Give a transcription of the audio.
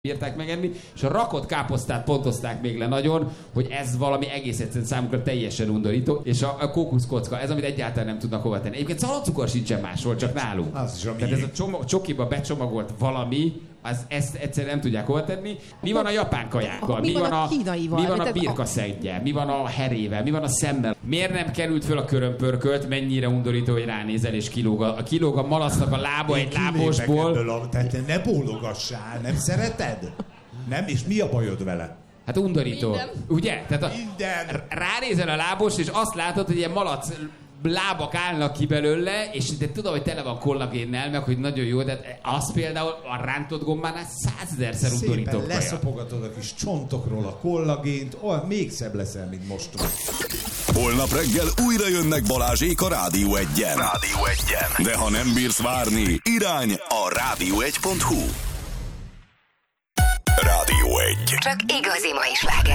bírták megenni, és a rakott káposztát pontozták még le nagyon, hogy ez valami egész egyszerűen számukra teljesen undorító, és a kókuszkocka, ez amit egyáltalán nem tudnak hova tenni. Egyébként szalacukor sincsen máshol, csak nálunk. Tehát ez a csokiba becsomagolt valami, ezt egyszerűen nem tudják hova tenni. Mi van a japán kajákkal? Mi van a kínaival? Mi van a birkaszeggyel? Mi van a herével? Mi van a szemmel? Miért nem került föl a körömpörkölt? Mennyire undorító, hogy ránézel és kilóg a malasznak a lába egy lábosból. Tehát ne bólogassál, nem szereted? Nem? És mi a bajod vele? Hát undorító. Minden. Ugye? Tehát Minden. ránézel a lábos, és azt látod, hogy ilyen malac lábak állnak ki belőle, és de tudom, hogy tele van kollagénnel, meg hogy nagyon jó, de az például a rántott gombánál 100-szer undorító Szépen kaja. leszopogatod a kis csontokról a kollagént, olyan még szebb leszel, mint most. Holnap reggel újra jönnek Balázsék a Rádió 1-en. De ha nem bírsz várni, irány a rádió1.hu. Rádió 1. Csak igazi mai sláger.